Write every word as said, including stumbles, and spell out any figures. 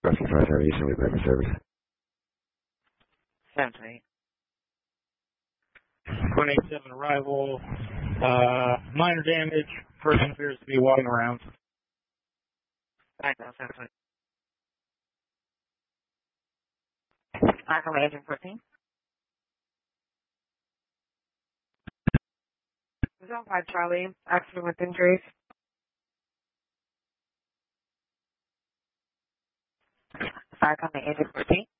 Rescue five seven Eastern with Breakfast Service. seven eight. one eighty-seven arrival. Uh, minor damage. Person appears to be walking around. Alright, now seven eight. Michael Agent fourteen. Zone five Charlie, accident with injuries. Fire company Agent fourteen.